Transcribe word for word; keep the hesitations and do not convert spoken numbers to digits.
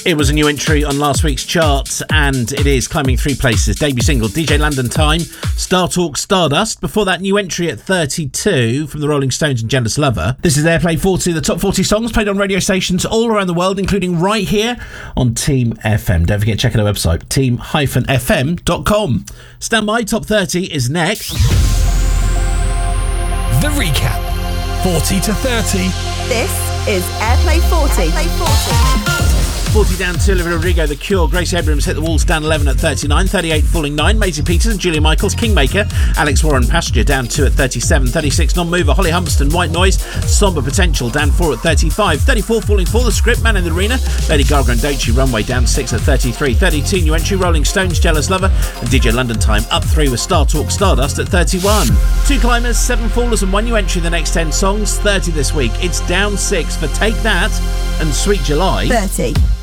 It was a new entry on last week's charts, and it is climbing three places. Debut single, D J London Time, Star Talk Stardust. Before that, new entry at thirty-two from the Rolling Stones and Jealous Lover. This is Airplay forty, the top forty songs played on radio stations all around the world, including right here on Team F M. Don't forget to check out our website, team dash f m dot com. Stand by, top thirty is next. The recap, forty to thirty. This is Airplay forty. Airplay forty. forty down to Olivia Rodrigo, The Cure. Grace Abrams hit the walls down eleven at thirty-nine. thirty-eight falling nine. Maisie Peters and Julia Michaels, Kingmaker. Alex Warren, Passenger down two at thirty-seven. thirty-six Non-Mover, Holly Humberston, White Noise. Somber Potential down four at thirty-five. thirty-four falling four, The Script, Man in the Arena. Lady Gaga and Doechii, Runway down six at thirty-three. thirty-two new entry, Rolling Stones, Jealous Lover. And D J London Time up three with Star Talk Stardust at thirty-one. Two climbers, seven fallers and one new entry in the next ten songs. thirty this week. It's down six for Take That and Sweet July. thirty.